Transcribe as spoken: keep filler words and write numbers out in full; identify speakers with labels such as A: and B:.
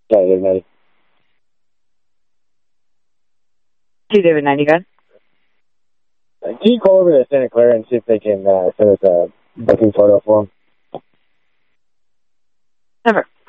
A: Yeah, David ninety.
B: Hey, David ninety, gun.
A: Uh, can you call over to Santa Clara and see if they can uh, send us a booking photo for them?
B: Never.